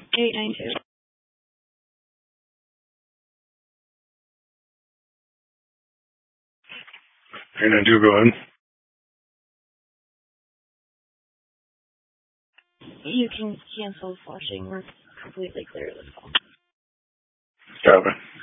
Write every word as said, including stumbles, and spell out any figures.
eight nine two. eight nine two, go ahead. You can cancel flushing. We're completely clear of this call. Copy.